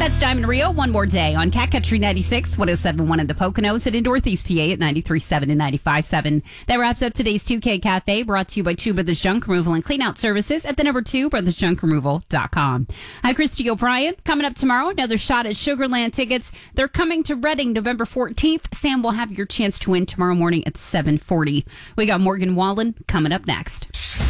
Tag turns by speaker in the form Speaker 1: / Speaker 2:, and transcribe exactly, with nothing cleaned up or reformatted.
Speaker 1: That's Diamond Rio. One more day on Cat Country ninety-six, one oh seven point one in the Poconos, and in Northeast P A at ninety-three point seven and ninety-five point seven. That wraps up today's two K Cafe, brought to you by Two Brothers Junk Removal and Cleanout Services at the number two, brothers junk removal dot com. I'm Christy O'Brien. Coming up tomorrow, another shot at Sugarland tickets. They're coming to Reading November fourteenth. Sam will have your chance to win tomorrow morning at seven forty. We got Morgan Wallen coming up next.